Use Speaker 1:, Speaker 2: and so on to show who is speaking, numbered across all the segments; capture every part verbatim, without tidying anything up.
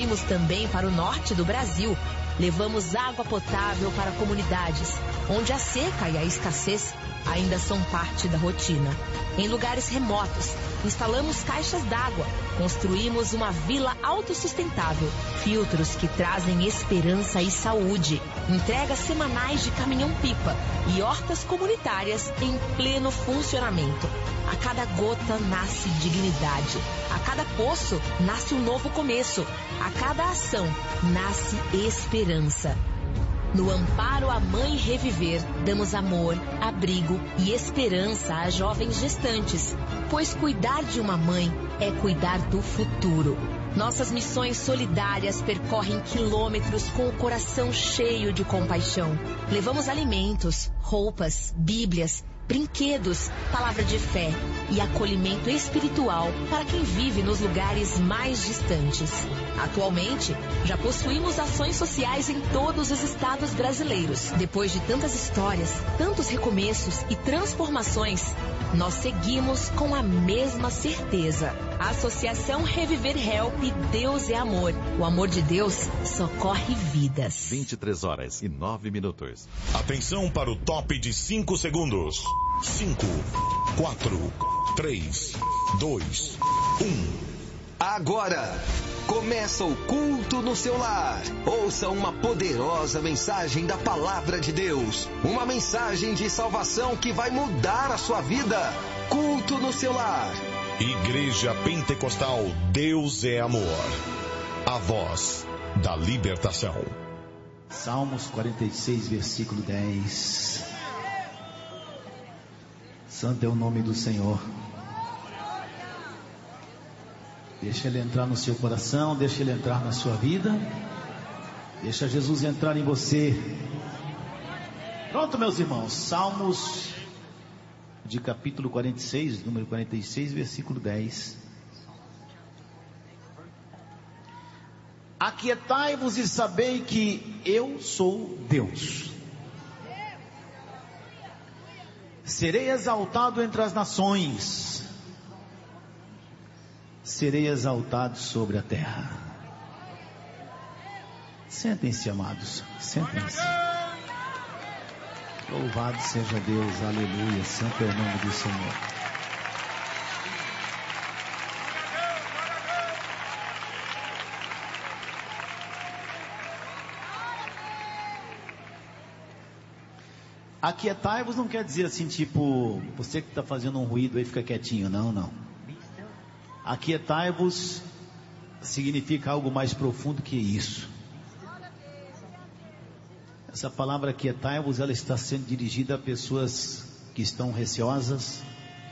Speaker 1: Seguimos também para o norte do Brasil. Levamos água potável para comunidades, onde a seca e a escassez ainda são parte da rotina. Em lugares remotos, instalamos caixas d'água, construímos uma vila autossustentável, filtros que trazem esperança e saúde, entregas semanais de caminhão-pipa e hortas comunitárias em pleno funcionamento. A cada gota nasce dignidade, a cada poço nasce um novo começo, a cada ação nasce esperança. No Amparo à Mãe Reviver, damos amor, abrigo e esperança a jovens gestantes, pois cuidar de uma mãe é cuidar do futuro. Nossas missões solidárias percorrem quilômetros com o coração cheio de compaixão. Levamos alimentos, roupas, bíblias, brinquedos, palavra de fé e acolhimento espiritual para quem vive nos lugares mais distantes. Atualmente, já possuímos ações sociais em todos os estados brasileiros. Depois de tantas histórias, tantos recomeços e transformações, nós seguimos com a mesma certeza. Associação Reviver Help, Deus é Amor. O amor de Deus socorre vidas.
Speaker 2: vinte e três horas e nove minutos.
Speaker 3: Atenção para o top de cinco segundos. cinco, quatro, três, dois, um.
Speaker 4: Agora, começa o culto no seu lar. Ouça uma poderosa mensagem da Palavra de Deus. Uma mensagem de salvação que vai mudar a sua vida. Culto no seu lar.
Speaker 3: Igreja Pentecostal Deus é Amor. A voz da libertação.
Speaker 5: Salmos quarenta e seis, versículo dez. Santo é o nome do Senhor. Deixa Ele entrar no seu coração, deixa Ele entrar na sua vida, deixa Jesus entrar em você. Pronto, meus irmãos, Salmos de capítulo quarenta e seis, número quarenta e seis, versículo dez. Aquietai-vos e sabei que eu sou Deus. Serei exaltado entre as nações, serei exaltado sobre a terra. Sentem-se, amados, sentem-se. Louvado seja Deus, aleluia, santo é o nome do Senhor. Aquietai-vos não quer dizer assim, tipo, você que está fazendo um ruído aí fica quietinho, não, não. Aquietai-vos significa algo mais profundo que isso. Essa palavra aquietai-vos, ela está sendo dirigida a pessoas que estão receosas,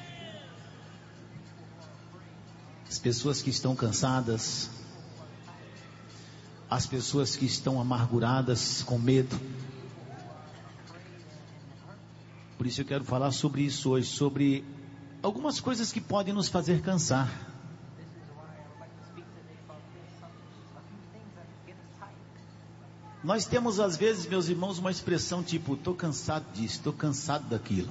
Speaker 5: as pessoas que estão cansadas, as pessoas que estão amarguradas, com medo. Por isso eu quero falar sobre isso hoje, sobre algumas coisas que podem nos fazer cansar. Nós temos às vezes, meus irmãos, uma expressão tipo, estou cansado disso, estou cansado daquilo.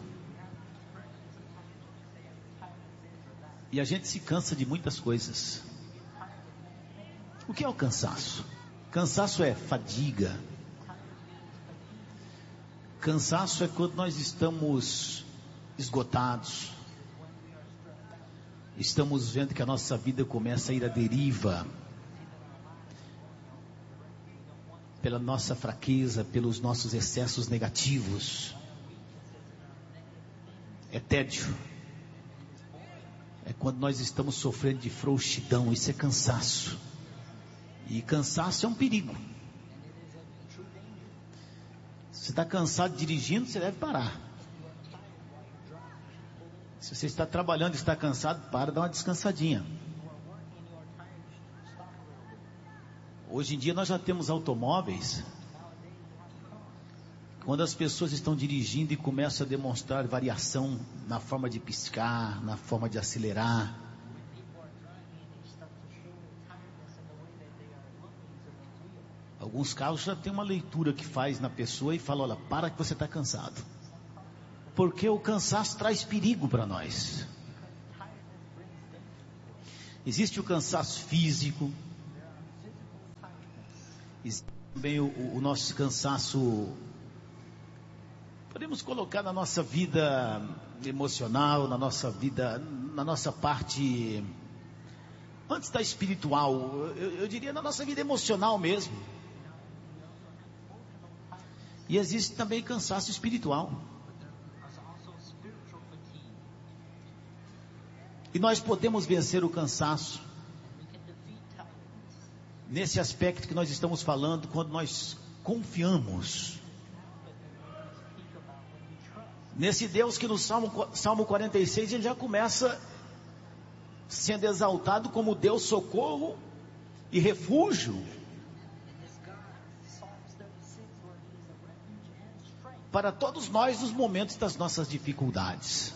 Speaker 5: E a gente se cansa de muitas coisas. O que é o cansaço? Cansaço é fadiga. Cansaço é quando nós estamos esgotados. Estamos vendo que a nossa vida começa a ir à deriva. Pela nossa fraqueza, pelos nossos excessos negativos. É tédio. É quando nós estamos sofrendo de frouxidão. Isso é cansaço. E cansaço é um perigo. Se você está cansado dirigindo, você deve parar. Se você está trabalhando e está cansado, para, dá uma descansadinha. Hoje em dia nós já temos automóveis, quando as pessoas estão dirigindo e começam a demonstrar variação na forma de piscar, na forma de acelerar. Alguns carros já tem uma leitura que faz na pessoa e fala, olha, para que você está cansado. Porque o cansaço traz perigo para nós. Existe o cansaço físico, Existe também o, o nosso cansaço, podemos colocar na nossa vida emocional, na nossa vida, na nossa parte, antes da espiritual, eu, eu diria na nossa vida emocional mesmo. E existe também cansaço espiritual. E nós podemos vencer o cansaço nesse aspecto que nós estamos falando, quando nós confiamos nesse Deus que no Salmo, Salmo quarenta e seis, ele já começa sendo exaltado como Deus socorro e refúgio para todos nós nos momentos das nossas dificuldades.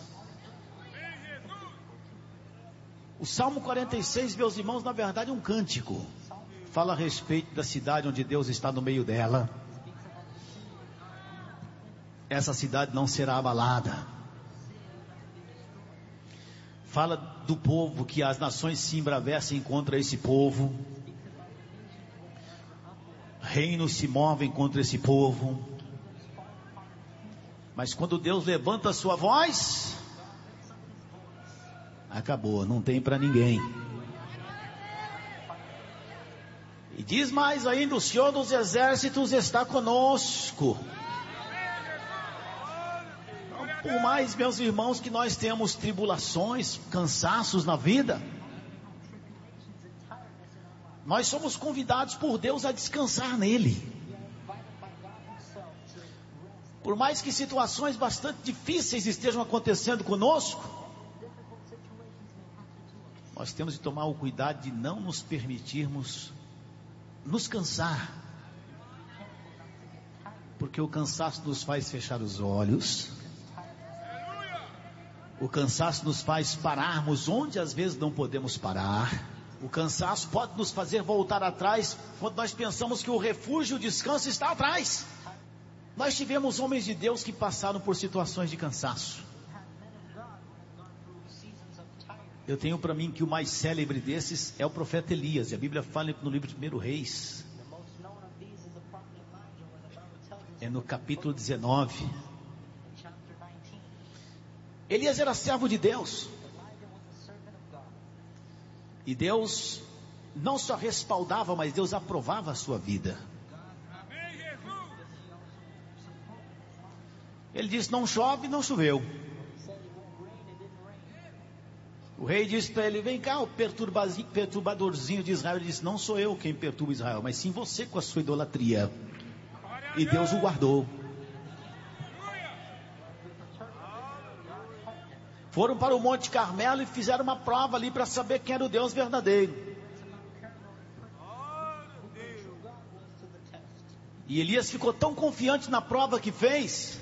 Speaker 5: O Salmo quarenta e seis, meus irmãos, na verdade é um cântico. Fala a respeito da cidade onde Deus está no meio dela. Essa cidade não será abalada. Fala do povo, que as nações se embravecem contra esse povo. Reinos se movem contra esse povo. Mas quando Deus levanta a sua voz, acabou, não tem para ninguém. E diz mais ainda: o Senhor dos Exércitos está conosco. Então, por mais, meus irmãos, que nós temos tribulações, cansaços na vida, nós somos convidados por Deus a descansar nele. Por mais que situações bastante difíceis estejam acontecendo conosco, nós temos de tomar o cuidado de não nos permitirmos nos cansar, porque o cansaço nos faz fechar os olhos, o cansaço nos faz pararmos onde às vezes não podemos parar, o cansaço pode nos fazer voltar atrás, quando nós pensamos que o refúgio, o descanso está atrás. Nós tivemos homens de Deus que passaram por situações de cansaço. Eu tenho para mim que o mais célebre desses é o profeta Elias, e a Bíblia fala no livro de primeiro Reis, é no capítulo dezenove. Elias era servo de Deus, e Deus não só respaldava, mas Deus aprovava a sua vida. Ele disse: não chove, não choveu. O rei disse para ele: vem cá, o perturbadorzinho de Israel. Ele disse: não sou eu quem perturba Israel, mas sim você com a sua idolatria. E Deus o guardou. Foram para o Monte Carmelo e fizeram uma prova ali para saber quem era o Deus verdadeiro. E Elias ficou tão confiante na prova que fez,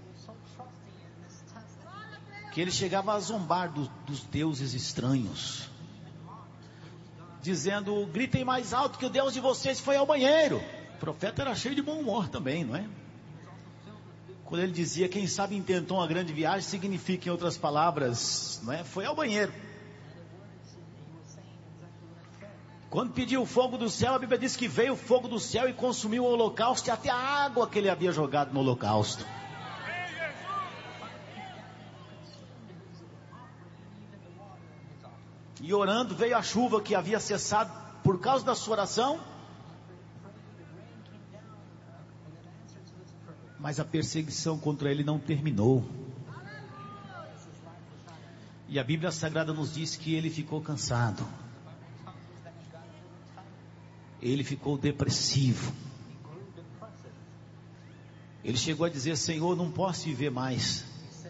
Speaker 5: que ele chegava a zombar do, dos deuses estranhos, dizendo: gritem mais alto que o Deus de vocês foi ao banheiro. O profeta era cheio de bom humor também, não é? Quando ele dizia: quem sabe intentou uma grande viagem, significa, em outras palavras, não é? Foi ao banheiro. Quando pediu o fogo do céu, a Bíblia diz que veio o fogo do céu e consumiu o holocausto e até a água que ele havia jogado no holocausto. E orando, veio a chuva que havia cessado por causa da sua oração. Mas a perseguição contra ele não terminou. E a Bíblia Sagrada nos diz que ele ficou cansado. Ele ficou depressivo. Ele chegou a dizer: Senhor, não posso viver mais.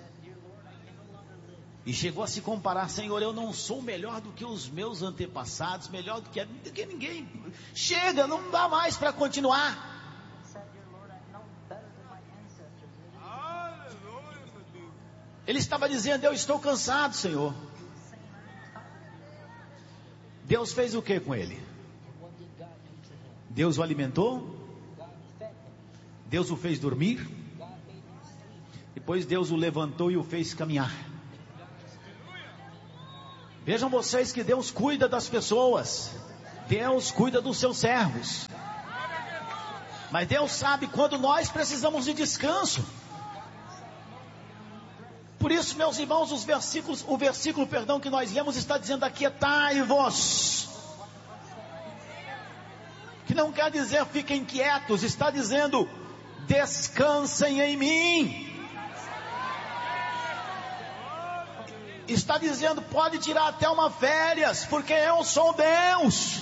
Speaker 5: E chegou a se comparar: Senhor, eu não sou melhor do que os meus antepassados, melhor do que, do que ninguém. Chega, não dá mais para continuar. Ele estava dizendo: eu estou cansado, Senhor. Deus fez o que com ele? Deus o alimentou? Deus o fez dormir? Depois Deus o levantou e o fez caminhar. Vejam vocês que Deus cuida das pessoas. Deus cuida dos seus servos. Mas Deus sabe quando nós precisamos de descanso. Por isso, meus irmãos, os versículos, o versículo, perdão, que nós lemos está dizendo: aquietai-vos. Que não quer dizer fiquem quietos, está dizendo descansem em mim. Está dizendo pode tirar até uma férias, porque eu sou Deus.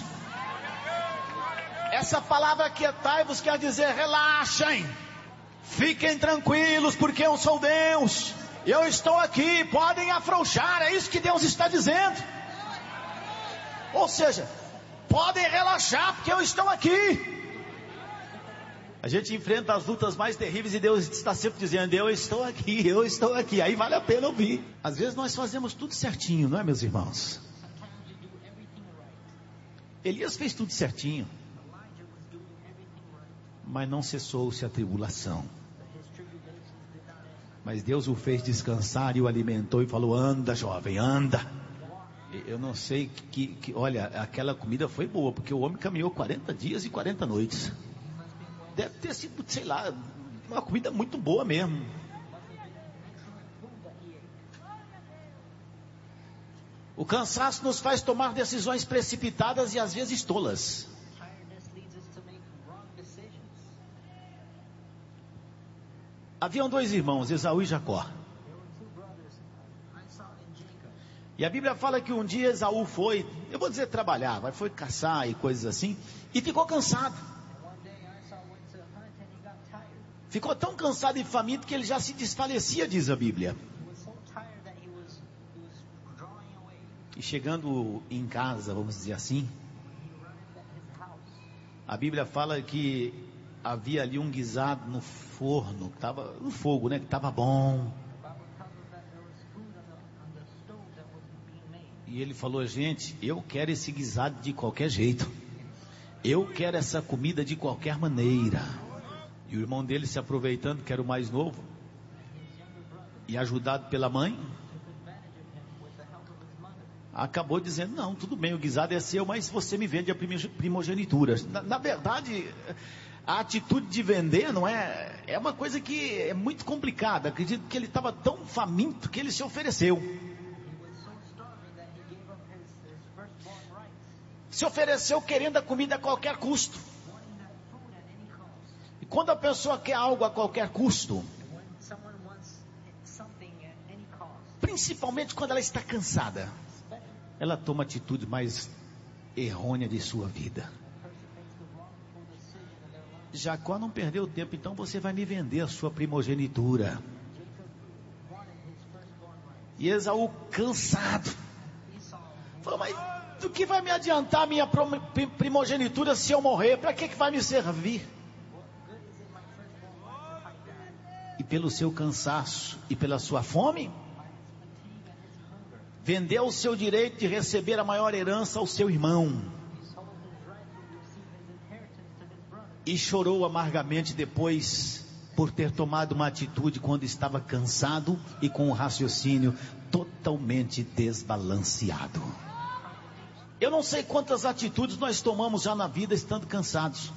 Speaker 5: Essa palavra aquietai-vos quer dizer relaxem, fiquem tranquilos, porque eu sou Deus. Eu estou aqui, podem afrouxar, é isso que Deus está dizendo. Ou seja, podem relaxar, porque eu estou aqui. A gente enfrenta as lutas mais terríveis e Deus está sempre dizendo: eu estou aqui, eu estou aqui. Aí vale a pena ouvir. Às vezes nós fazemos tudo certinho, não é, meus irmãos? Elias fez tudo certinho, mas não cessou-se a tribulação. Mas Deus o fez descansar e o alimentou e falou: anda, jovem, anda. Eu não sei que, que, olha, aquela comida foi boa, porque o homem caminhou quarenta dias e quarenta noites. Deve ter sido, sei lá, uma comida muito boa mesmo. O cansaço nos faz tomar decisões precipitadas e às vezes tolas. Haviam dois irmãos, Esaú e Jacó. E a Bíblia fala que um dia Esaú foi, eu vou dizer trabalhar, mas foi caçar e coisas assim, e ficou cansado. Ficou tão cansado e faminto que ele já se desfalecia, diz a Bíblia. E chegando em casa, vamos dizer assim, a Bíblia fala que havia ali um guisado no forno, que estava no fogo, né? Que estava bom. E ele falou: gente, eu quero esse guisado de qualquer jeito. Eu quero essa comida de qualquer maneira. E o irmão dele, se aproveitando, que era o mais novo, e ajudado pela mãe, acabou dizendo: não, tudo bem, o guisado é seu, mas você me vende a primogenitura. Na, na verdade, a atitude de vender não é, é uma coisa que é muito complicada. Acredito que ele estava tão faminto que ele se ofereceu. Se ofereceu querendo a comida a qualquer custo. E quando a pessoa quer algo a qualquer custo, principalmente quando ela está cansada, ela toma a atitude mais errônea de sua vida. Jacó não perdeu tempo, então você vai me vender a sua primogenitura. E Esaú, cansado, falou: mas do que vai me adiantar a minha primogenitura se eu morrer? Para que, que vai me servir? E pelo seu cansaço e pela sua fome, vendeu o seu direito de receber a maior herança ao seu irmão. E chorou amargamente depois por ter tomado uma atitude quando estava cansado e com o raciocínio totalmente desbalanceado. Eu não sei quantas atitudes nós tomamos já na vida estando cansados.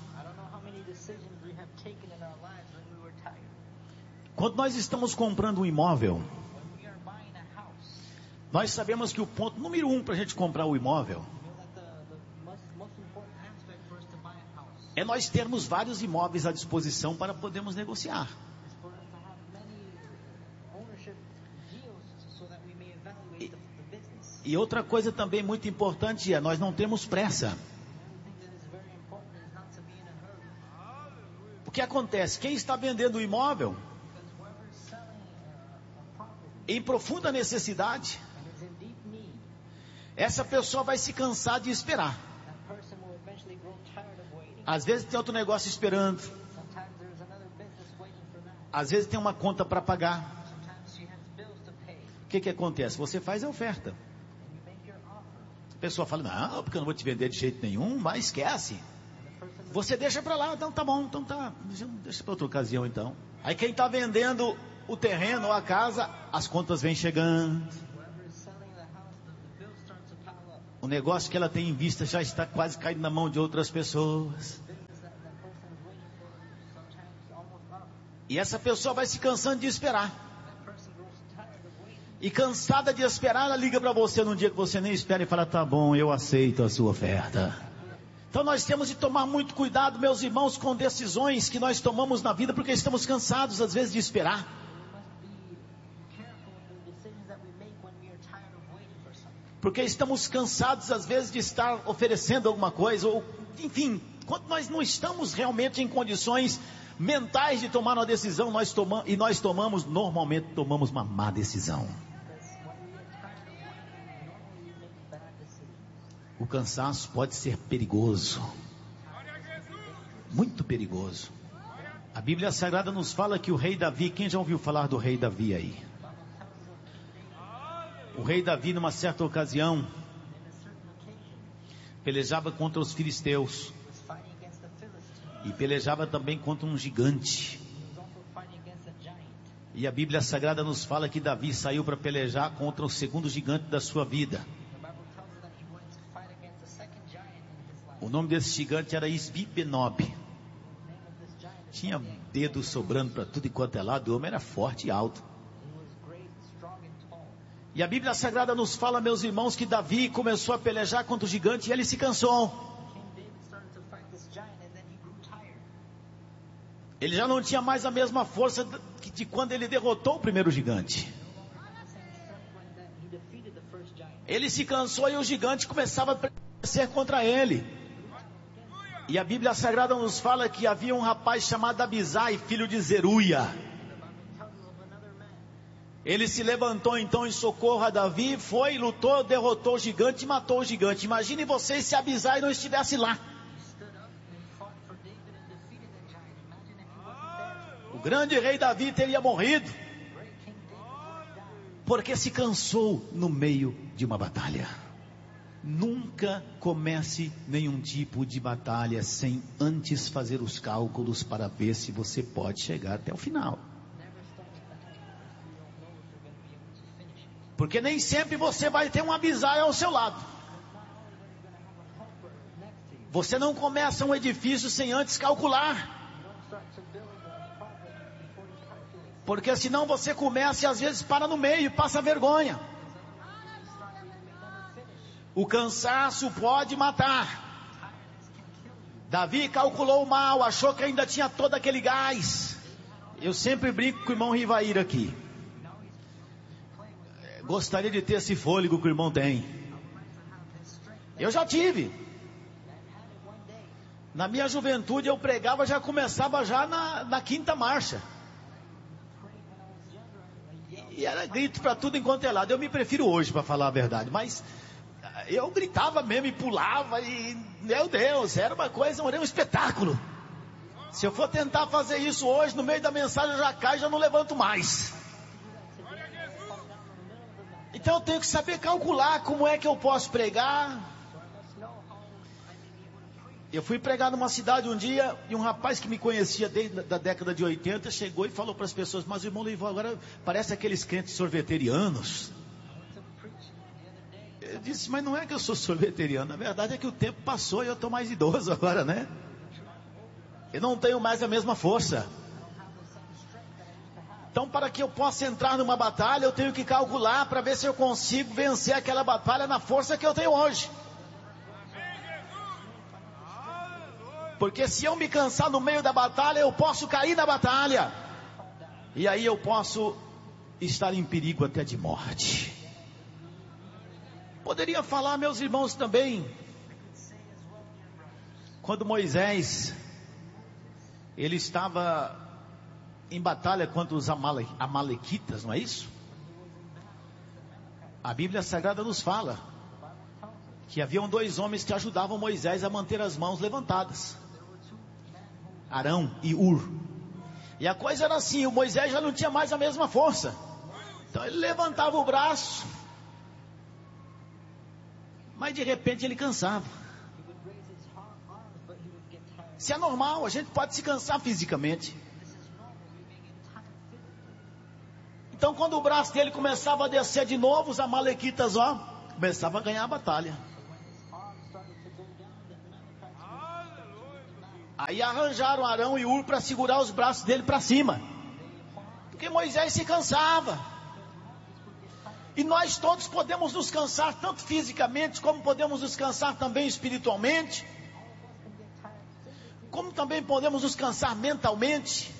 Speaker 5: Quando nós estamos comprando um imóvel, nós sabemos que o ponto número um para a gente comprar o imóvel é nós termos vários imóveis à disposição para podermos negociar. E, e outra coisa também muito importante é nós não temos pressa. O que acontece? Quem está vendendo o imóvel em profunda necessidade, essa pessoa vai se cansar de esperar. Às vezes tem outro negócio esperando. Às vezes tem uma conta para pagar. O que que acontece? Você faz a oferta. A pessoa fala: não, porque eu não vou te vender de jeito nenhum, mas esquece. Você deixa para lá, então tá bom, então tá, deixa para outra ocasião então. Aí quem está vendendo o terreno ou a casa, as contas vêm chegando. O negócio que ela tem em vista já está quase caindo na mão de outras pessoas. E essa pessoa vai se cansando de esperar. E cansada de esperar, ela liga para você num dia que você nem espera e fala: tá bom, eu aceito a sua oferta. Então nós temos de tomar muito cuidado, meus irmãos, com decisões que nós tomamos na vida, porque estamos cansados às vezes de esperar. Porque estamos cansados às vezes de estar oferecendo alguma coisa, ou enfim, quando nós não estamos realmente em condições mentais de tomar uma decisão, nós tomamos, e nós tomamos, normalmente tomamos uma má decisão. O cansaço pode ser perigoso, muito perigoso. A Bíblia Sagrada nos fala que o rei Davi, quem já ouviu falar do rei Davi aí? O rei Davi, numa certa ocasião, pelejava contra os filisteus e pelejava também contra um gigante. E a Bíblia Sagrada nos fala que Davi saiu para pelejar contra o segundo gigante da sua vida. O nome desse gigante era Isbi-Benob. Tinha dedos sobrando para tudo e quanto é lado. O homem era forte e alto. E a Bíblia Sagrada nos fala, meus irmãos, que Davi começou a pelejar contra o gigante e ele se cansou. Ele já não tinha mais a mesma força de quando ele derrotou o primeiro gigante. Ele se cansou e o gigante começava a prevalecer contra ele. E a Bíblia Sagrada nos fala que havia um rapaz chamado Abisai, filho de Zeruia. Ele se levantou então em socorro a Davi, foi, lutou, derrotou o gigante e matou o gigante. Imagine vocês se Abisai não estivesse lá. O grande rei Davi teria morrido, porque se cansou no meio de uma batalha. Nunca comece nenhum tipo de batalha sem antes fazer os cálculos para ver se você pode chegar até o final. Porque nem sempre você vai ter um Abisai ao seu lado. Você não começa um edifício sem antes calcular. Porque senão você começa e às vezes para no meio e passa vergonha. O cansaço pode matar. Davi calculou mal, achou que ainda tinha todo aquele gás. Eu sempre brinco com o irmão Rivaíra aqui. Gostaria de ter esse fôlego que o irmão tem. Eu já tive. Na minha juventude eu pregava, já começava já na, na quinta marcha. E era grito para tudo enquanto é lado. Eu me prefiro hoje, para falar a verdade, mas eu gritava mesmo e pulava e, meu Deus, era uma coisa, era um espetáculo. Se eu for tentar fazer isso hoje, no meio da mensagem eu já caio e já não levanto mais. Então eu tenho que saber calcular como é que eu posso pregar. Eu fui pregar numa cidade um dia, e um rapaz que me conhecia desde a década de oitenta, chegou e falou para as pessoas: mas o irmão Loival agora parece aqueles crentes sorveterianos. Eu disse: mas não é que eu sou sorveteriano, na verdade é que o tempo passou e eu estou mais idoso agora, né? Eu não tenho mais a mesma força. Então, para que eu possa entrar numa batalha, eu tenho que calcular para ver se eu consigo vencer aquela batalha na força que eu tenho hoje. Porque se eu me cansar no meio da batalha, eu posso cair na batalha. E aí eu posso estar em perigo até de morte. Poderia falar, meus irmãos, também, quando Moisés, ele estava em batalha contra os amale, amalequitas, não é isso? A Bíblia Sagrada nos fala que haviam dois homens que ajudavam Moisés a manter as mãos levantadas, Arão e Ur. E a coisa era assim: o Moisés já não tinha mais a mesma força, então ele levantava o braço, mas de repente ele cansava. Isso é normal, a gente pode se cansar fisicamente. Então quando o braço dele começava a descer de novo, os amalequitas, ó, começavam a ganhar a batalha. Aí arranjaram Arão e Ur para segurar os braços dele para cima. Porque Moisés se cansava. E nós todos podemos nos cansar, tanto fisicamente, como podemos nos cansar também espiritualmente, como também podemos nos cansar mentalmente.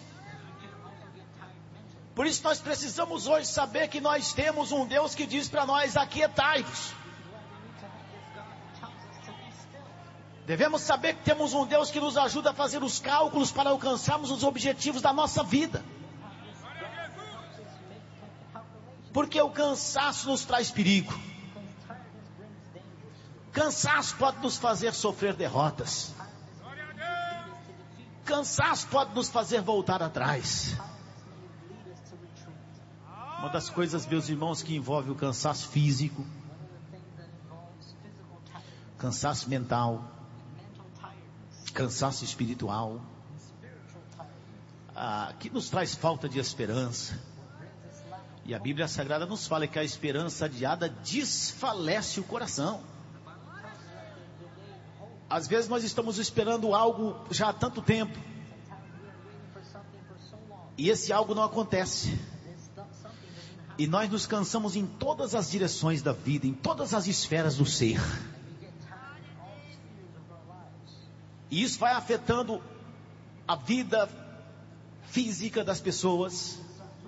Speaker 5: Por isso nós precisamos hoje saber que nós temos um Deus que diz para nós: aquietai-vos. Devemos saber que temos um Deus que nos ajuda a fazer os cálculos para alcançarmos os objetivos da nossa vida. Porque o cansaço nos traz perigo. Cansaço pode nos fazer sofrer derrotas. Cansaço pode nos fazer voltar atrás. Uma das coisas, meus irmãos, que envolve o cansaço físico, cansaço mental, cansaço espiritual, ah, que nos traz falta de esperança. E a Bíblia Sagrada nos fala que a esperança adiada desfalece o coração. Às vezes nós estamos esperando algo já há tanto tempo, e esse algo não acontece. E nós nos cansamos em todas as direções da vida, em todas as esferas do ser. E isso vai afetando a vida física das pessoas,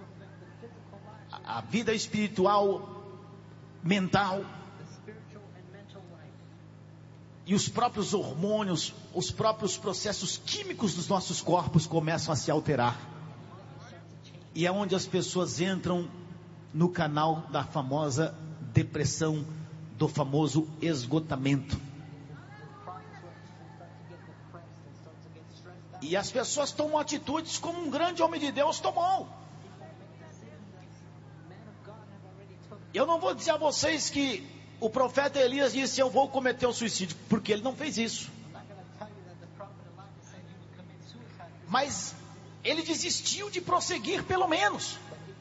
Speaker 5: a vida espiritual, mental, e os próprios hormônios, os próprios processos químicos dos nossos corpos começam a se alterar. E é onde as pessoas entram no canal da famosa depressão, do famoso esgotamento. E as pessoas tomam atitudes como um grande homem de Deus tomou. Eu não vou dizer a vocês que o profeta Elias disse: eu vou cometer o suicídio, porque ele não fez isso. Mas ele desistiu de prosseguir, pelo menos.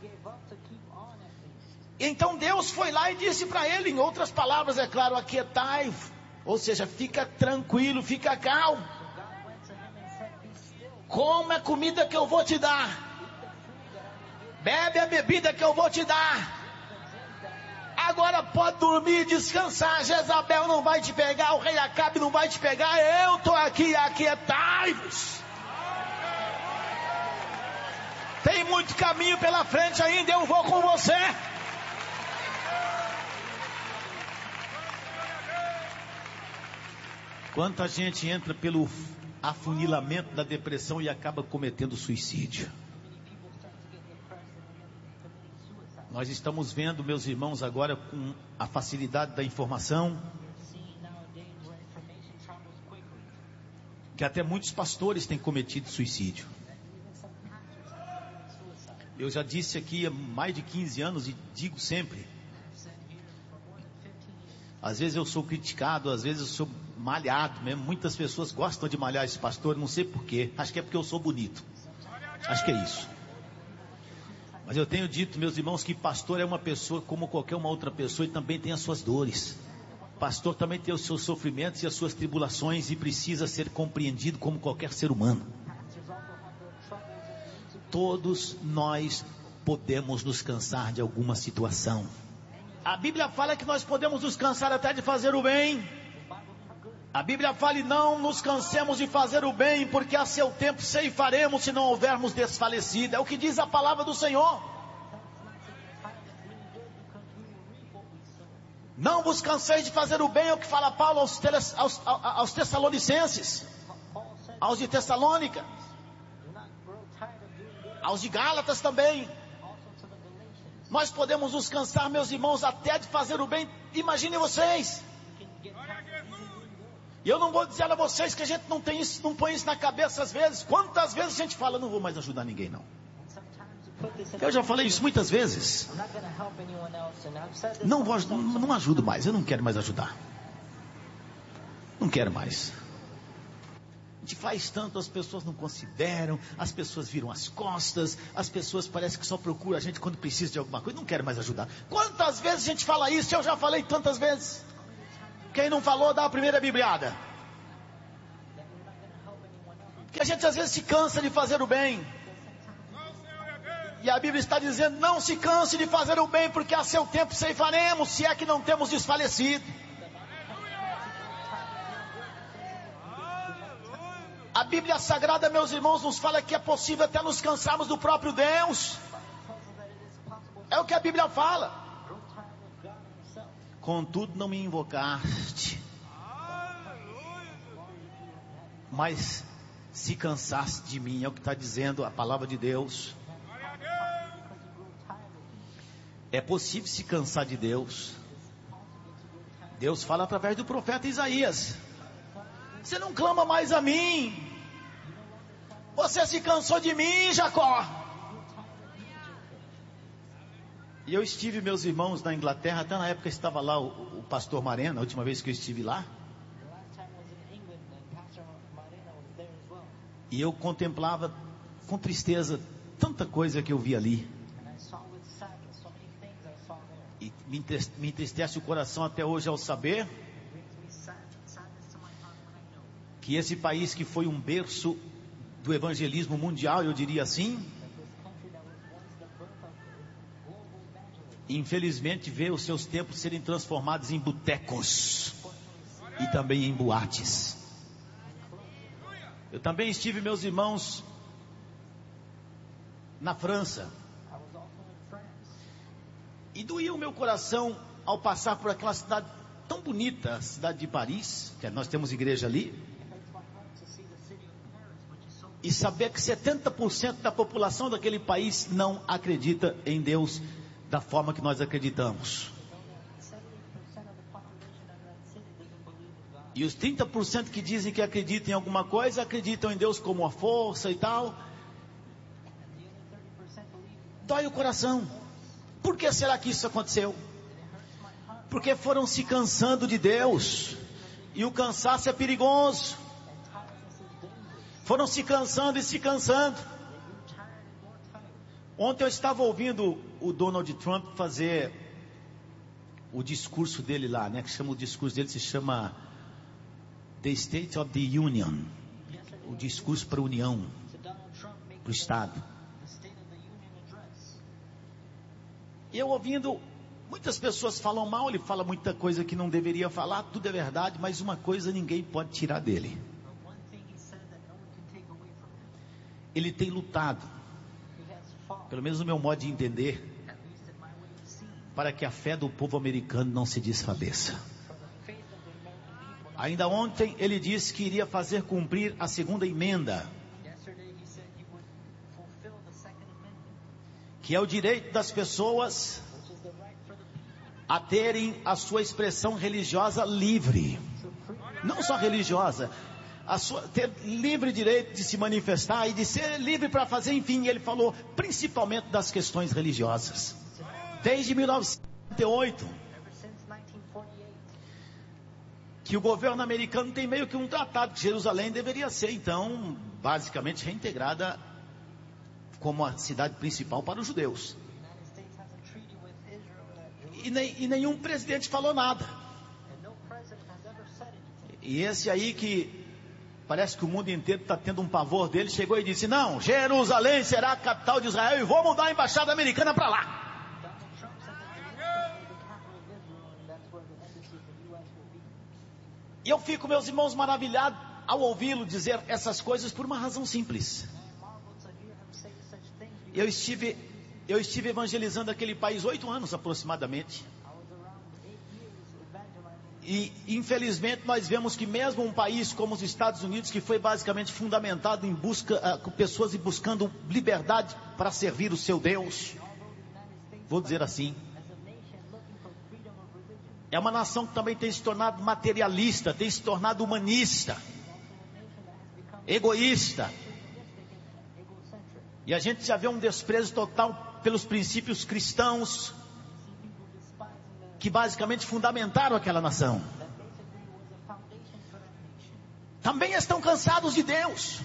Speaker 5: Então Deus foi lá e disse para ele, em outras palavras, é claro, aquietai, ou seja, fica tranquilo, fica calmo. Come a comida que eu vou te dar. Bebe a bebida que eu vou te dar. Agora pode dormir e descansar. Jezabel não vai te pegar, o rei Acabe não vai te pegar. Eu estou aqui, aquietai-vos. Tem muito caminho pela frente ainda, eu vou com você. Quanta gente entra pelo afunilamento da depressão e acaba cometendo suicídio. Nós estamos vendo, meus irmãos, agora com a facilidade da informação, que até muitos pastores têm cometido suicídio. Eu já disse aqui há mais de quinze anos e digo sempre, às vezes eu sou criticado, às vezes eu sou malhado mesmo. Muitas pessoas gostam de malhar esse pastor, não sei porquê. Acho que é porque eu sou bonito. Acho que é isso. Mas eu tenho dito, meus irmãos, que pastor é uma pessoa como qualquer uma outra pessoa e também tem as suas dores. Pastor também tem os seus sofrimentos e as suas tribulações e precisa ser compreendido como qualquer ser humano. Todos nós podemos nos cansar de alguma situação. A Bíblia fala que nós podemos nos cansar até de fazer o bem. A Bíblia fala: e não nos cansemos de fazer o bem, porque a seu tempo ceifaremos se não houvermos desfalecido. É o que diz a palavra do Senhor. Não vos canseis de fazer o bem, é o que fala Paulo aos, teles, aos, aos Tessalonicenses, aos de Tessalônica, aos de Gálatas também. Nós podemos nos cansar, meus irmãos, até de fazer o bem. Imaginem vocês. E eu não vou dizer a vocês que a gente não tem isso, não põe isso na cabeça às vezes. Quantas vezes a gente fala: não vou mais ajudar ninguém não. Eu já falei isso muitas vezes. Não vou, não, não ajudo mais, eu não quero mais ajudar. Não quero mais. A gente faz tanto, as pessoas não consideram, as pessoas viram as costas, as pessoas parecem que só procuram a gente quando precisa de alguma coisa. Não quero mais ajudar. Quantas vezes a gente fala isso? Eu já falei tantas vezes. Quem não falou, dá a primeira bibliada. Que a gente às vezes se cansa de fazer o bem. E a Bíblia está dizendo: não se canse de fazer o bem, porque a seu tempo ceifaremos, se é que não temos desfalecido. A Bíblia Sagrada, meus irmãos, nos fala que é possível até nos cansarmos do próprio Deus. É o que a Bíblia fala. Contudo não me invocaste, mas se cansaste de mim. É o que está dizendo a palavra de Deus. É possível se cansar de Deus. Deus fala através do profeta Isaías: você não clama mais a mim, você se cansou de mim, Jacó. E eu estive, meus irmãos, na Inglaterra. Até na época estava lá o, o pastor Marena, a última vez que eu estive lá. E eu contemplava com tristeza tanta coisa que eu vi ali. E me entristece o coração até hoje ao saber que esse país que foi um berço do evangelismo mundial, eu diria assim, infelizmente vê os seus templos serem transformados em botecos e também em boates. Eu também estive, meus irmãos, na França. E doía o meu coração ao passar por aquela cidade tão bonita, a cidade de Paris, que nós temos igreja ali, e saber que setenta por cento da população daquele país não acredita em Deus da forma que nós acreditamos. E os trinta por cento que dizem que acreditam em alguma coisa, acreditam em Deus como a força e tal. Dói o coração. Por que será que isso aconteceu? Porque foram se cansando de Deus. E o cansaço é perigoso. Foram se cansando e se cansando. Ontem eu estava ouvindo o Donald Trump fazer o discurso dele lá, né? Que chama, o discurso dele se chama The State of the Union. O discurso para a União, para o Estado. E eu ouvindo, muitas pessoas falam mal, ele fala muita coisa que não deveria falar, tudo é verdade, mas uma coisa ninguém pode tirar dele. Ele tem lutado, pelo menos no meu modo de entender, para que a fé do povo americano não se desfaleça. Ainda ontem ele disse que iria fazer cumprir a segunda emenda, que é o direito das pessoas a terem a sua expressão religiosa livre. Não só religiosa, a sua, ter livre direito de se manifestar e de ser livre para fazer, enfim, ele falou principalmente das questões religiosas. Desde mil novecentos e quarenta e oito, que o governo americano tem meio que um tratado que Jerusalém deveria ser, então, basicamente reintegrada como a cidade principal para os judeus. E, nem, e nenhum presidente falou nada. E esse aí que parece que o mundo inteiro está tendo um pavor dele, chegou e disse: não, Jerusalém será a capital de Israel e vou mudar a embaixada americana para lá. E eu fico, meus irmãos, maravilhado ao ouvi-lo dizer essas coisas por uma razão simples. Eu estive, eu estive evangelizando aquele país oito anos aproximadamente. E infelizmente nós vemos que mesmo um país como os Estados Unidos, que foi basicamente fundamentado em busca, uh, com pessoas buscando liberdade para servir o seu Deus, vou dizer assim, é uma nação que também tem se tornado materialista, tem se tornado humanista, egoísta. E a gente já vê um desprezo total pelos princípios cristãos, que basicamente fundamentaram aquela nação. Também estão cansados de Deus.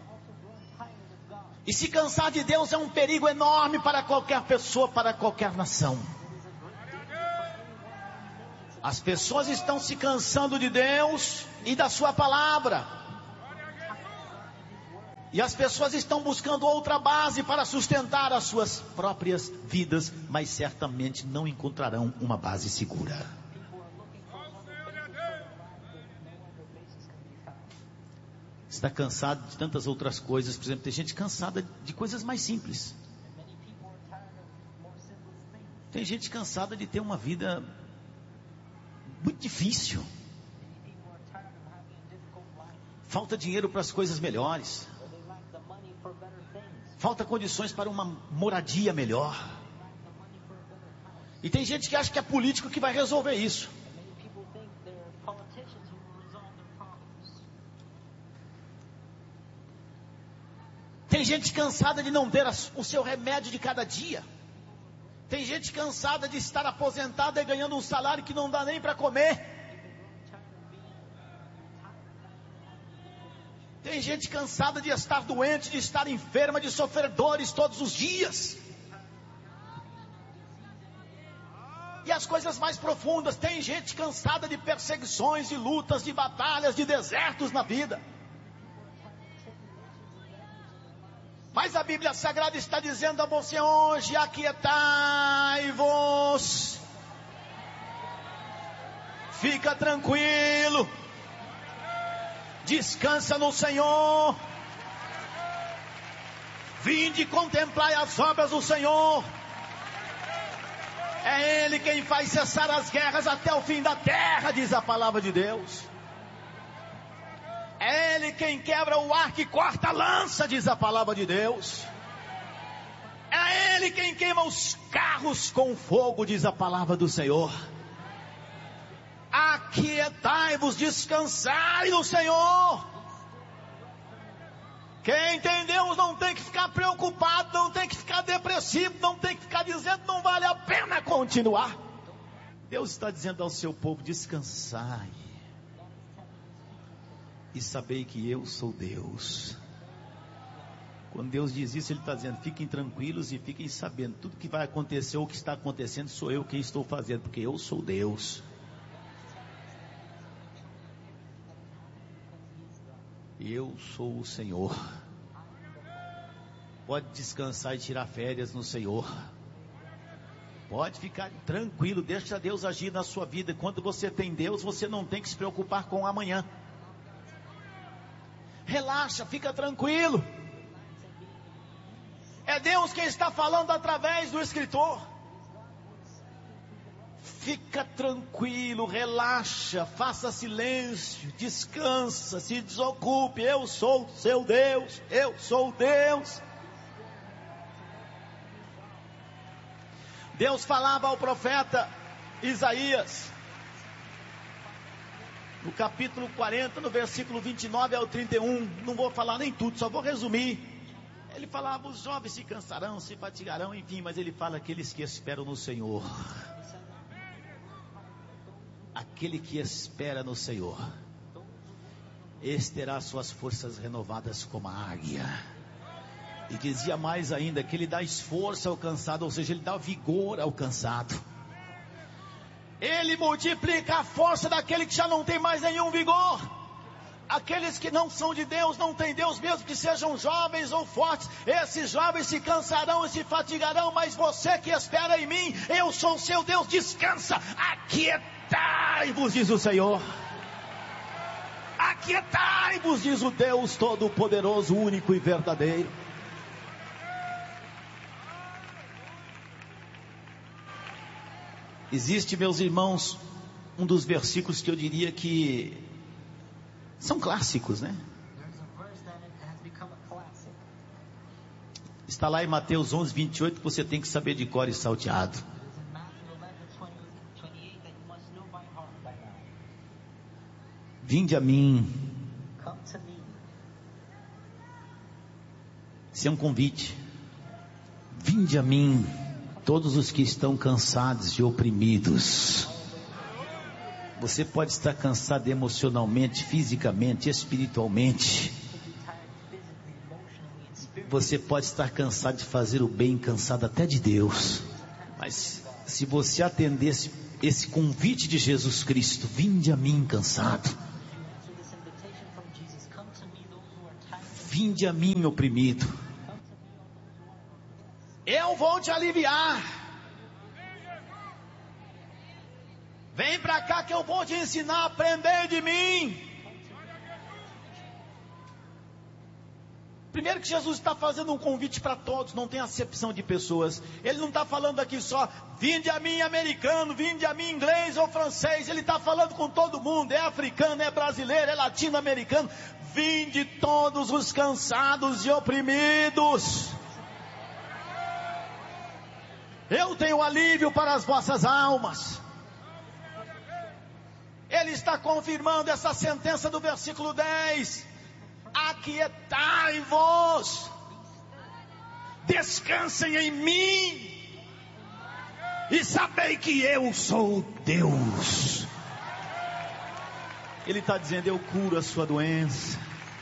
Speaker 5: E se cansar de Deus é um perigo enorme para qualquer pessoa, para qualquer nação. As pessoas estão se cansando de Deus e da sua palavra. E as pessoas estão buscando outra base para sustentar as suas próprias vidas, mas certamente não encontrarão uma base segura. Está cansado de tantas outras coisas. Por exemplo, tem gente cansada de coisas mais simples. Tem gente cansada de ter uma vida muito difícil. Falta dinheiro para as coisas melhores. Falta condições para uma moradia melhor. E tem gente que acha que é político que vai resolver isso. Tem gente cansada de não ter o seu remédio de cada dia. Tem gente cansada de estar aposentada e ganhando um salário que não dá nem para comer. Tem gente cansada de estar doente, de estar enferma, de sofrer dores todos os dias. E as coisas mais profundas, tem gente cansada de perseguições, de lutas, de batalhas, de desertos na vida. Mas a Bíblia Sagrada está dizendo a você hoje: aquietai-vos, fica tranquilo, descansa no Senhor, vinde contemplai as obras do Senhor. É Ele quem faz cessar as guerras até o fim da terra, diz a palavra de Deus. É Ele quem quebra o arco e corta a lança, diz a palavra de Deus. É Ele quem queima os carros com fogo, diz a palavra do Senhor. Aquietai-vos, descansai no Senhor. Quem tem Deus não tem que ficar preocupado, não tem que ficar depressivo, não tem que ficar dizendo não vale a pena continuar. Deus está dizendo ao seu povo: descansai e sabei que eu sou Deus. Quando Deus diz isso, Ele está dizendo: fiquem tranquilos e fiquem sabendo, tudo que vai acontecer ou o que está acontecendo, sou eu quem estou fazendo, porque eu sou Deus. Eu sou o Senhor. Pode descansar e tirar férias no Senhor. Pode ficar tranquilo, deixa Deus agir na sua vida. Quando você tem Deus, você não tem que se preocupar com o amanhã. Relaxa, fica tranquilo. É Deus quem está falando através do escritor. Fica tranquilo, relaxa, faça silêncio, descansa, se desocupe. Eu sou seu Deus, eu sou Deus. Deus falava ao profeta Isaías, no capítulo quarenta, no versículo vinte e nove ao trinta e um, não vou falar nem tudo, só vou resumir. Ele falava: os jovens se cansarão, se fatigarão, enfim, mas ele fala: aqueles que esperam no Senhor. Aquele que espera no Senhor, esse terá suas forças renovadas como a águia. E dizia mais ainda, que Ele dá esforço ao cansado, ou seja, Ele dá vigor ao cansado. Ele multiplica a força daquele que já não tem mais nenhum vigor. Aqueles que não são de Deus, não tem Deus, mesmo que sejam jovens ou fortes, esses jovens se cansarão e se fatigarão, mas você que espera em mim, eu sou o seu Deus, descansa, aquietai-vos, diz o Senhor. Aquietai-vos, diz o Deus Todo-Poderoso, único e verdadeiro. Existe, meus irmãos, um dos versículos que eu diria que são clássicos, né? Está lá em Mateus onze, vinte e oito, que você tem que saber de cor e salteado. Vinde a mim. Isso é um convite. Vinde a mim, todos os que estão cansados e oprimidos. Você pode estar cansado emocionalmente, fisicamente, espiritualmente. Você pode estar cansado de fazer o bem, cansado até de Deus. Mas se você atender esse, esse convite de Jesus Cristo, vinde a mim cansado. vinde a mim, oprimido. Eu vou te aliviar. Vem para cá que eu vou te ensinar a aprender de mim. Primeiro que Jesus está fazendo um convite para todos, não tem acepção de pessoas. Ele não está falando aqui só, vinde a mim americano, vinde a mim inglês ou francês. Ele está falando com todo mundo, é africano, é brasileiro, é latino-americano. Vinde todos os cansados e oprimidos. Eu tenho alívio para as vossas almas. Ele está confirmando essa sentença do versículo dez. Aquietai-vos, descansem em mim, e sabei que eu sou Deus. Ele está dizendo, eu curo a sua doença.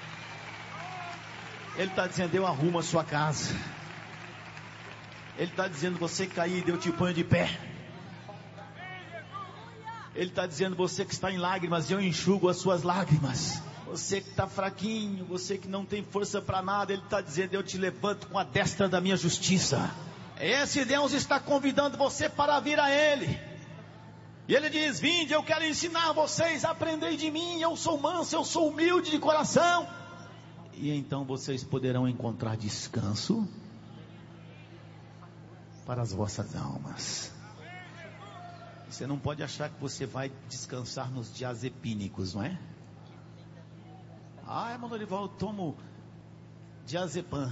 Speaker 5: Ele está dizendo, eu arrumo a sua casa. Ele está dizendo, você caído, eu te ponho de pé. Ele está dizendo, você que está em lágrimas, eu enxugo as suas lágrimas. Você que está fraquinho, você que não tem força para nada, Ele está dizendo, eu te levanto com a destra da minha justiça. Esse Deus está convidando você para vir a Ele. E Ele diz, vinde, eu quero ensinar vocês a aprender de mim, eu sou manso, eu sou humilde de coração. E então vocês poderão encontrar descanso para as vossas almas. Você não pode achar que você vai descansar nos diazepínicos, não é? Ah, irmão Dorival, eu tomo diazepam.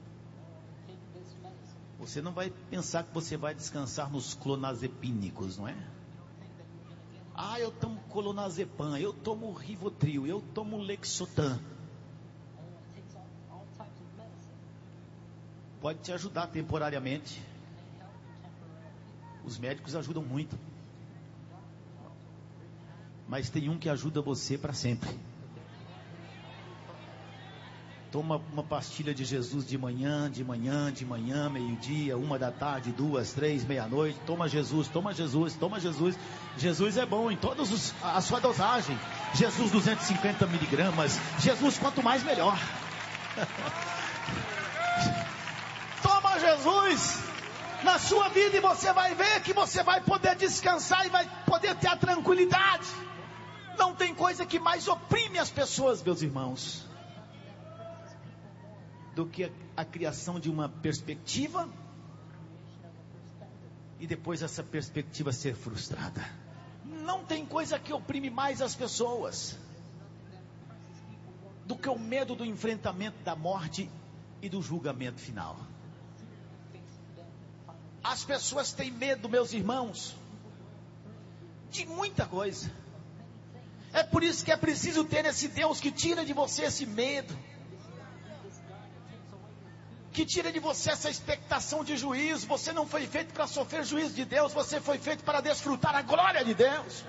Speaker 5: Você não vai pensar que você vai descansar nos clonazepínicos, não é? Ah, eu tomo clonazepam, eu tomo Rivotril, eu tomo Lexotan. Pode te ajudar temporariamente. Os médicos ajudam muito. Mas tem um que ajuda você para sempre. Toma uma pastilha de Jesus de manhã, de manhã, de manhã, meio-dia, uma da tarde, duas, três, meia-noite. Toma Jesus, toma Jesus, toma Jesus. Jesus é bom em todas os, a sua dosagem. Jesus duzentos e cinquenta miligramas. Jesus quanto mais melhor. Toma Jesus na sua vida e você vai ver que você vai poder descansar e vai poder ter a tranquilidade. Não tem coisa que mais oprime as pessoas, meus irmãos, do que a, a criação de uma perspectiva e depois essa perspectiva ser frustrada. Não tem coisa que oprime mais as pessoas do que o medo do enfrentamento da morte e do julgamento final. As pessoas têm medo, meus irmãos, de muita coisa. É por isso que é preciso ter esse Deus que tira de você esse medo, que tira de você essa expectação de juízo. Você não foi feito para sofrer juízo de Deus, você foi feito para desfrutar a glória de Deus.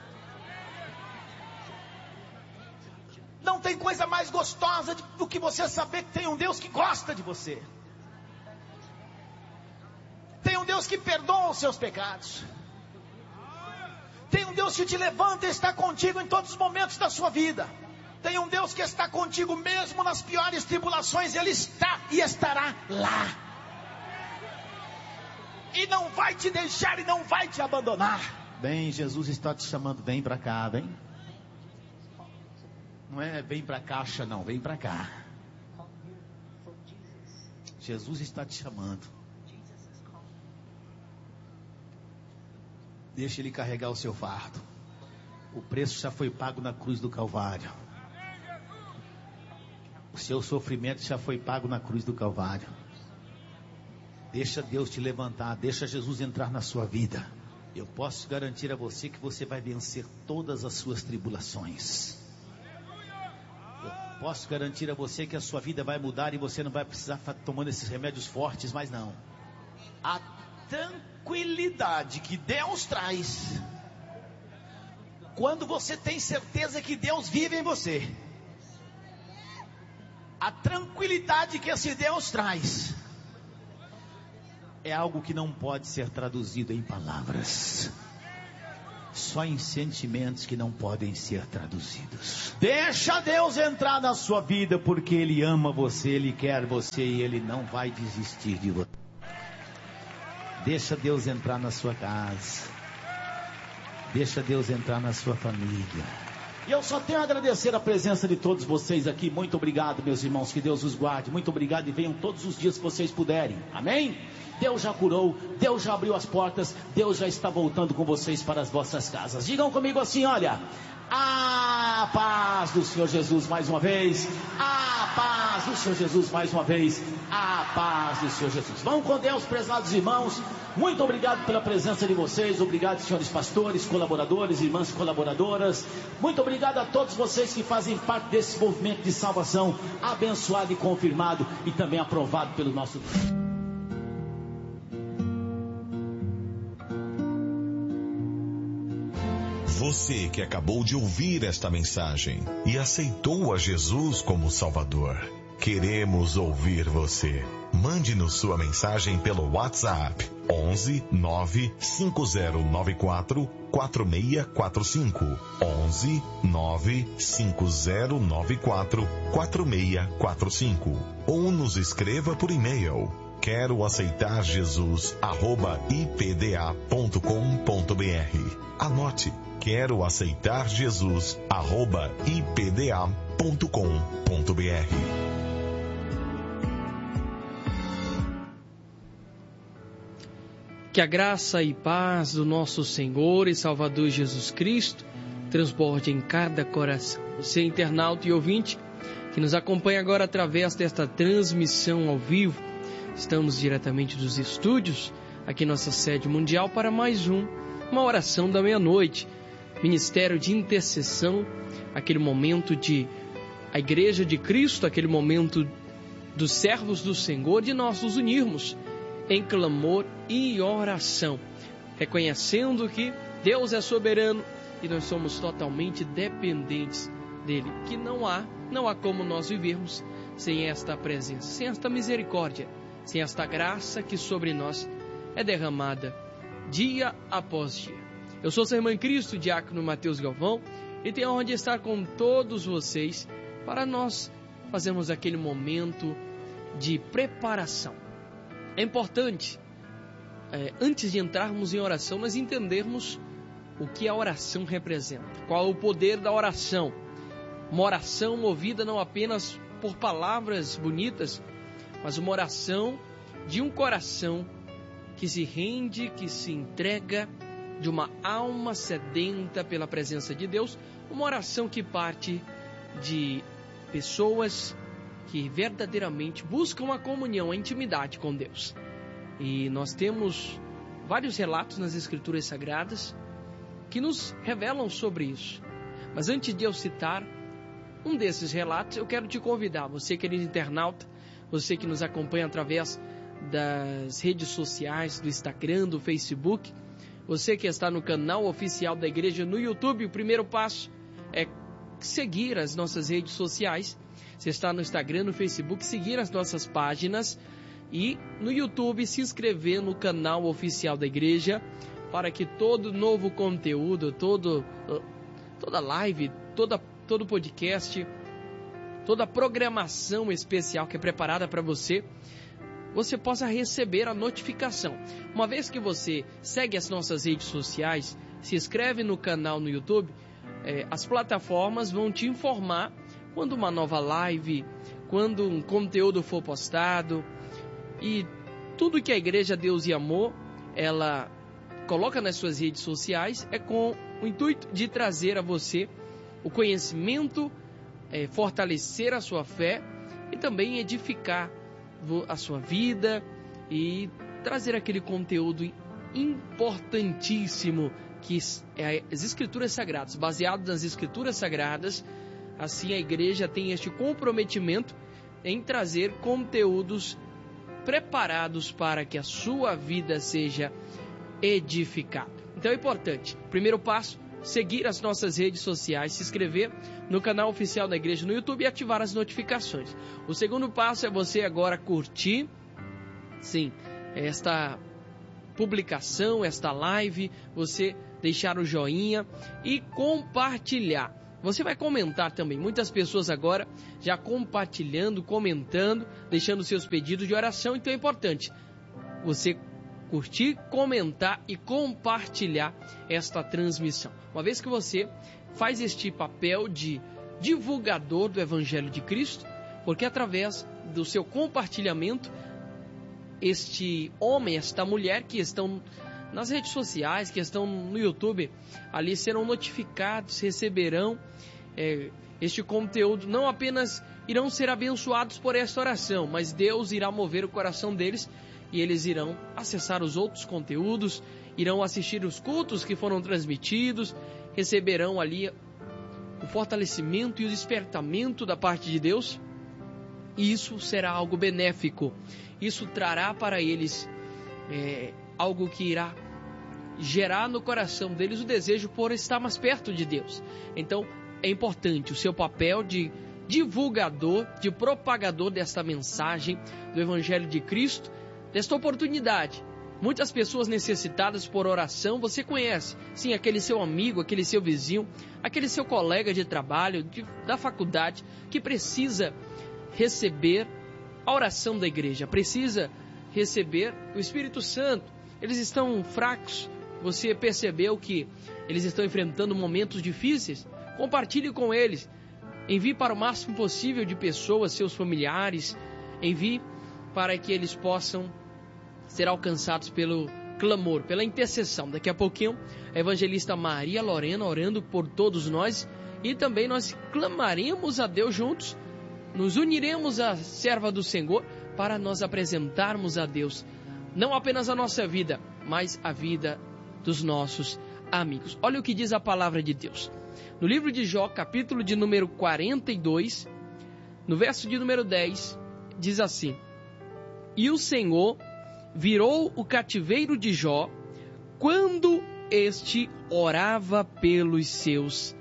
Speaker 5: Não tem coisa mais gostosa do que você saber que tem um Deus que gosta de você. Tem um Deus que perdoa os seus pecados. Tem um Deus que te levanta e está contigo em todos os momentos da sua vida. Tem um Deus que está contigo mesmo nas piores tribulações. Ele está e estará lá. E não vai te deixar e não vai te abandonar. Bem, Jesus está te chamando, vem para cá, vem. Não é vem para a caixa não, vem para cá. Jesus está te chamando. Deixa Ele carregar o seu fardo. O preço já foi pago na cruz do Calvário. O seu sofrimento já foi pago na cruz do Calvário. Deixa Deus te levantar. Deixa Jesus entrar na sua vida. Eu posso garantir a você que você vai vencer todas as suas tribulações. Eu posso garantir a você que a sua vida vai mudar e você não vai precisar estar tomando esses remédios fortes, mas não. A tranquilidade que Deus traz quando você tem certeza que Deus vive em você, a tranquilidade que esse Deus traz é algo que não pode ser traduzido em palavras. só em sentimentos que não podem ser traduzidos. Deixa Deus entrar na sua vida, porque Ele ama você, Ele quer você e Ele não vai desistir de você. Deixa Deus entrar na sua casa. Deixa Deus entrar na sua família. E eu só tenho a agradecer a presença de todos vocês aqui. Muito obrigado, meus irmãos, que Deus os guarde. Muito obrigado e venham todos os dias que vocês puderem. Amém? Deus já curou, Deus já abriu as portas, Deus já está voltando com vocês para as vossas casas. Digam comigo assim, olha: a paz do Senhor Jesus mais uma vez, a paz do Senhor Jesus mais uma vez, a paz do Senhor Jesus. Vão com Deus, prezados irmãos. Muito obrigado pela presença de vocês. Obrigado, senhores pastores, colaboradores, irmãs colaboradoras. Muito obrigado a todos vocês que fazem parte desse movimento de salvação, abençoado e confirmado e também aprovado pelo nosso Deus.
Speaker 3: Você que acabou de ouvir esta mensagem e aceitou a Jesus como Salvador, queremos ouvir você. Mande-nos sua mensagem pelo WhatsApp onze nove cinco zero nove quatro quatro seis quatro cinco onze nove cinco zero nove quatro quatro seis quatro cinco ou nos escreva por e-mail quero aceitar Jesus arroba i p d a ponto com ponto b r. Anote: quero aceitar Jesus arroba i p d a ponto com ponto b r.
Speaker 6: Que a graça e paz do nosso Senhor e Salvador Jesus Cristo transborde em cada coração. Você, internauta e ouvinte, que nos acompanha agora através desta transmissão ao vivo, estamos diretamente dos estúdios, aqui em nossa sede mundial, para mais um, uma oração da meia-noite. Ministério de intercessão, aquele momento de a Igreja de Cristo, aquele momento dos servos do Senhor, de nós nos unirmos em clamor e oração, reconhecendo que Deus é soberano e nós somos totalmente dependentes dele, que não há, não há como nós vivermos sem esta presença, sem esta misericórdia, sem esta graça que sobre nós é derramada dia após dia. Eu sou seu irmão em Cristo, diácono Mateus Galvão, e tenho a honra de estar com todos vocês para nós fazermos aquele momento de preparação. É importante, é, antes de entrarmos em oração, nós entendermos o que a oração representa, qual é o poder da oração. Uma oração movida não apenas por palavras bonitas, mas uma oração de um coração que se rende, que se entrega, de uma alma sedenta pela presença de Deus, uma oração que parte de pessoas que verdadeiramente buscam a comunhão, a intimidade com Deus. E nós temos vários relatos nas Escrituras Sagradas que nos revelam sobre isso. Mas antes de eu citar um desses relatos, eu quero te convidar, você querido internauta, você que nos acompanha através das redes sociais, do Instagram, do Facebook, você que está no canal oficial da igreja no YouTube, o primeiro passo é seguir as nossas redes sociais. Você está no Instagram, no Facebook, seguir as nossas páginas e no YouTube se inscrever no canal oficial da igreja para que todo novo conteúdo, todo, toda live, toda, todo podcast, toda programação especial que é preparada para você, você possa receber a notificação. Uma vez que você segue as nossas redes sociais, se inscreve no canal no YouTube, eh, as plataformas vão te informar quando uma nova live, quando um conteúdo for postado. E tudo que a Igreja Deus e Amor, ela coloca nas suas redes sociais, é com o intuito de trazer a você o conhecimento, é, fortalecer a sua fé e também edificar a sua vida e trazer aquele conteúdo importantíssimo que é as Escrituras Sagradas, baseado nas Escrituras Sagradas. Assim a igreja tem este comprometimento em trazer conteúdos preparados para que a sua vida seja edificada. Então é importante, primeiro passo, seguir as nossas redes sociais, se inscrever no canal oficial da igreja no YouTube e ativar as notificações. O segundo passo é você agora curtir, sim, esta publicação, esta live, você deixar o joinha e compartilhar. Você vai comentar também. Muitas pessoas agora já compartilhando, comentando, deixando seus pedidos de oração. Então é importante você curtir, comentar e compartilhar esta transmissão. Uma vez que você faz este papel de divulgador do Evangelho de Cristo, porque através do seu compartilhamento, este homem, esta mulher que estão nas redes sociais, que estão no YouTube, ali serão notificados, receberão é, este conteúdo, não apenas irão ser abençoados por esta oração, mas Deus irá mover o coração deles e eles irão acessar os outros conteúdos, irão assistir os cultos que foram transmitidos, receberão ali o fortalecimento e o despertamento da parte de Deus, e isso será algo benéfico. Isso trará para eles é, algo que irá gerar no coração deles o desejo por estar mais perto de Deus. Então é importante o seu papel de divulgador, de propagador desta mensagem do Evangelho de Cristo, desta oportunidade. Muitas pessoas necessitadas por oração, você conhece, sim, aquele seu amigo, aquele seu vizinho, aquele seu colega de trabalho, de, da faculdade, que precisa receber a oração da igreja, precisa receber o Espírito Santo. Eles estão fracos, você percebeu que eles estão enfrentando momentos difíceis? Compartilhe com eles, envie para o máximo possível de pessoas, seus familiares, envie para que eles possam ser alcançados pelo clamor, pela intercessão. Daqui a pouquinho, a evangelista Maria Lorena orando por todos nós, e também nós clamaremos a Deus juntos, nos uniremos à serva do Senhor para nós apresentarmos a Deus não apenas a nossa vida, mas a vida dos nossos amigos. Olha o que diz a palavra de Deus. No livro de Jó, capítulo de número quarenta e dois, no verso de número dez, diz assim: E o Senhor virou o cativeiro de Jó quando este orava pelos seus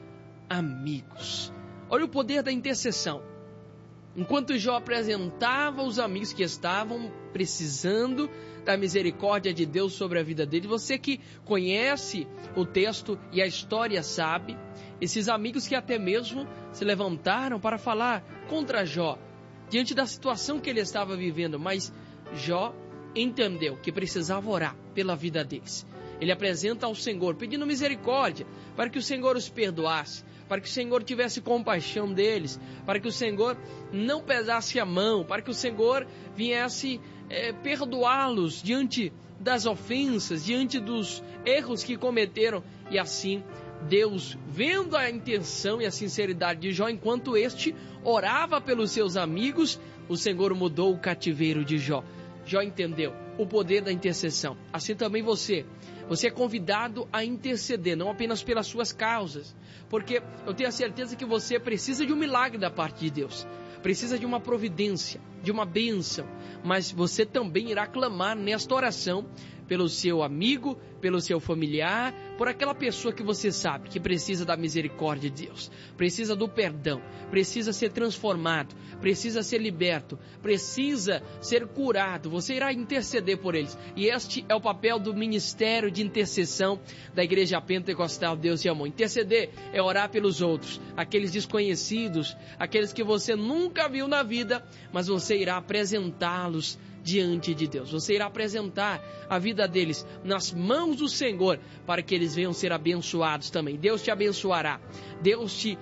Speaker 6: amigos. Olha o poder da intercessão. Enquanto Jó apresentava os amigos que estavam precisando da misericórdia de Deus sobre a vida dele, você que conhece o texto e a história sabe, esses amigos que até mesmo se levantaram para falar contra Jó, diante da situação que ele estava vivendo, mas Jó entendeu que precisava orar pela vida deles. Ele apresenta ao Senhor, pedindo misericórdia, para que o Senhor os perdoasse, para que o Senhor tivesse compaixão deles, para que o Senhor não pesasse a mão, para que o Senhor viesse é, perdoá-los diante das ofensas, diante dos erros que cometeram. E assim, Deus, vendo a intenção e a sinceridade de Jó, enquanto este orava pelos seus amigos, o Senhor mudou o cativeiro de Jó. Jó entendeu o poder da intercessão. Assim também você. Você é convidado a interceder, não apenas pelas suas causas, porque eu tenho a certeza que você precisa de um milagre da parte de Deus, precisa de uma providência, de uma bênção, mas você também irá clamar nesta oração pelo seu amigo, pelo seu familiar, por aquela pessoa que você sabe que precisa da misericórdia de Deus, precisa do perdão, precisa ser transformado, precisa ser liberto, precisa ser curado. Você irá interceder por eles. E este é o papel do ministério de intercessão da Igreja Pentecostal Deus e Amor. Interceder é orar pelos outros, aqueles desconhecidos, aqueles que você nunca viu na vida, mas você irá apresentá-los diante de Deus. Você irá apresentar a vida deles nas mãos do Senhor, para que eles venham ser abençoados também. Deus te abençoará, Deus te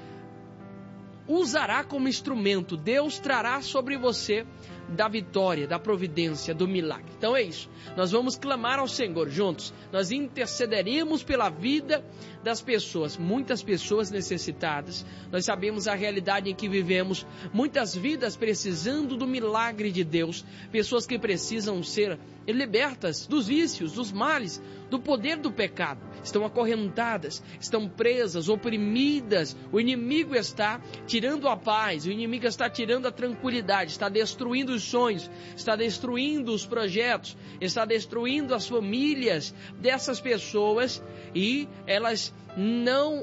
Speaker 6: usará como instrumento, Deus trará sobre você da vitória, da providência, do milagre. Então é isso, nós vamos clamar ao Senhor juntos, nós intercederemos pela vida das pessoas, muitas pessoas necessitadas. Nós sabemos a realidade em que vivemos, muitas vidas precisando do milagre de Deus, pessoas que precisam ser libertas dos vícios, dos males, do poder do pecado, estão acorrentadas, estão presas, oprimidas. O inimigo está tirando a paz, o inimigo está tirando a tranquilidade, está destruindo os sonhos, está destruindo os projetos, está destruindo as famílias dessas pessoas, e elas não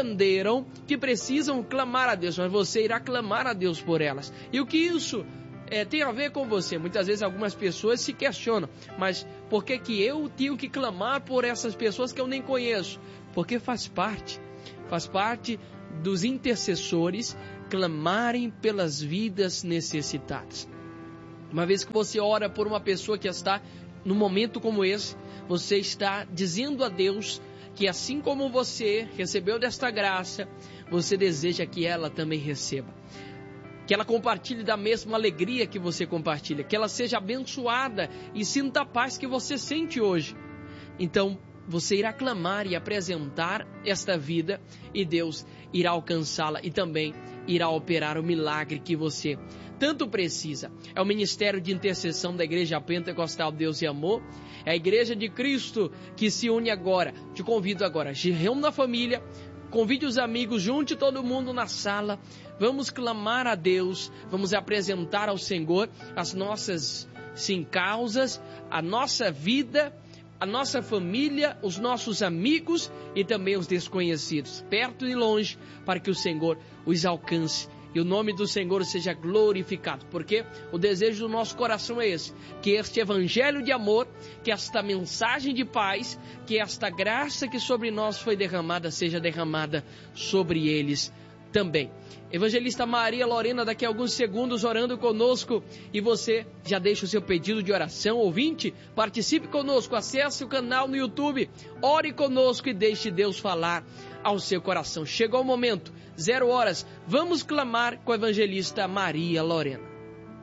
Speaker 6: entenderam que precisam clamar a Deus, mas você irá clamar a Deus por elas. E o que isso é, tem a ver com você. Muitas vezes algumas pessoas se questionam, mas por que que eu tenho que clamar por essas pessoas que eu nem conheço? Porque faz parte, faz parte dos intercessores clamarem pelas vidas necessitadas. Uma vez que você ora por uma pessoa que está num momento como esse, você está dizendo a Deus que assim como você recebeu desta graça, você deseja que ela também receba. Que ela compartilhe da mesma alegria que você compartilha. Que ela seja abençoada e sinta a paz que você sente hoje. Então, você irá clamar e apresentar esta vida e Deus irá alcançá-la e também irá operar o milagre que você tanto precisa. É o Ministério de Intercessão da Igreja Pentecostal Deus e Amor. É a Igreja de Cristo que se une agora. Te convido agora, se reúna a família, convide os amigos, junte todo mundo na sala. Vamos clamar a Deus, vamos apresentar ao Senhor as nossas, sim, causas, a nossa vida, a nossa família, os nossos amigos e também os desconhecidos, perto e longe, para que o Senhor os alcance e o nome do Senhor seja glorificado, porque o desejo do nosso coração é esse, que este evangelho de amor, que esta mensagem de paz, que esta graça que sobre nós foi derramada, seja derramada sobre eles também. Evangelista Maria Lorena, daqui a alguns segundos orando conosco, e você já deixa o seu pedido de oração. Ouvinte, participe conosco, acesse o canal no YouTube, ore conosco e deixe Deus falar ao seu coração. Chegou o momento, zero horas, vamos clamar com a evangelista Maria Lorena.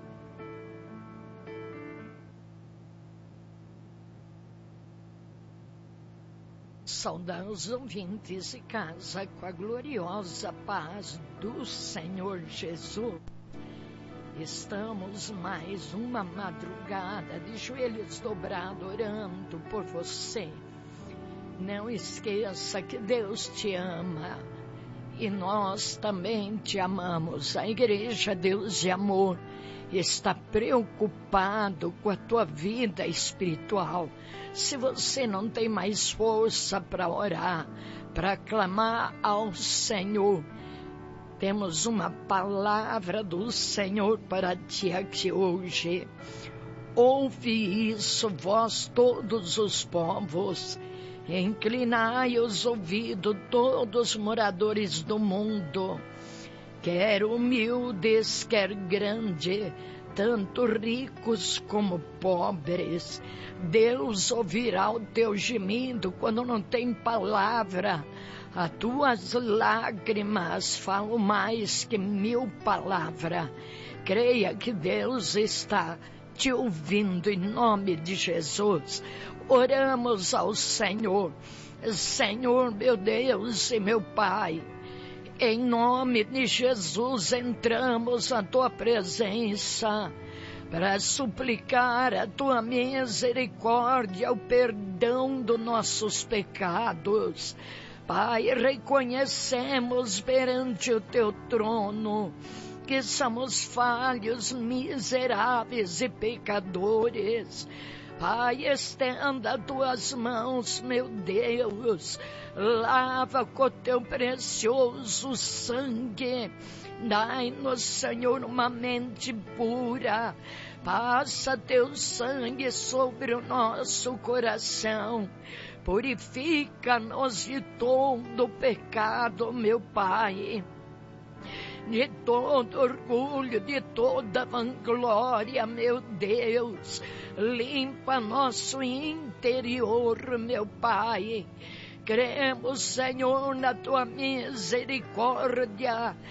Speaker 7: Saudar os ouvintes de casa com a gloriosa paz do Senhor Jesus. Estamos mais uma madrugada de joelhos dobrados orando por você. Não esqueça que Deus te ama e nós também te amamos. A Igreja Deus de Amor está preocupado com a tua vida espiritual. Se você não tem mais força para orar, para clamar ao Senhor, temos uma palavra do Senhor para ti aqui hoje. Ouve isso, vós todos os povos, inclinai os ouvidos, todos os moradores do mundo, quer humildes, quer grandes, tanto ricos como pobres. Deus ouvirá o teu gemido quando não tem palavra. As tuas lágrimas falam mais que mil palavras. Creia que Deus está te ouvindo em nome de Jesus. Oramos ao Senhor. Senhor, meu Deus e meu Pai, em nome de Jesus entramos na tua presença para suplicar a tua misericórdia, o perdão dos nossos pecados. Pai, reconhecemos perante o teu trono que somos falhos, miseráveis e pecadores. Pai, estenda as tuas mãos, meu Deus, lava com o teu precioso sangue. Dai-nos, Senhor, uma mente pura. Passa teu sangue sobre o nosso coração. Purifica-nos de todo pecado, meu Pai, de todo orgulho, de toda vanglória, meu Deus. Limpa nosso interior, meu Pai. Cremos, Senhor, na tua misericórdia.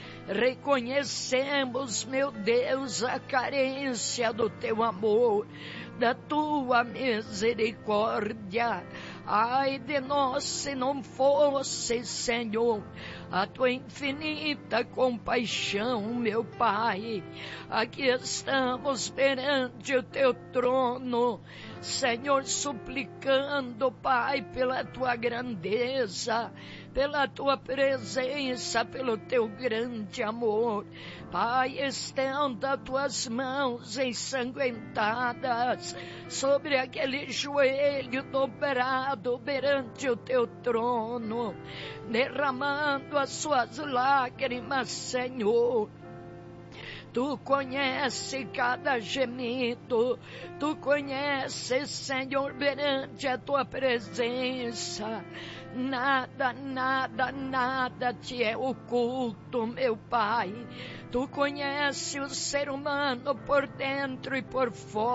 Speaker 7: Reconhecemos, meu Deus, a carência do teu amor, da tua misericórdia. Ai de nós se não fosse, Senhor, a tua infinita compaixão, meu Pai. Aqui estamos perante o teu trono, Senhor, suplicando, Pai, pela tua grandeza, pela tua presença, pelo teu grande amor. Pai, estenda tuas mãos ensanguentadas sobre aquele joelho dobrado perante o teu trono, derramando as suas lágrimas, Senhor. Tu conhece cada gemido, Tu conheces, Senhor, perante a Tua presença. Nada, nada, nada te é oculto, meu Pai. Tu conheces o ser humano por dentro e por fora.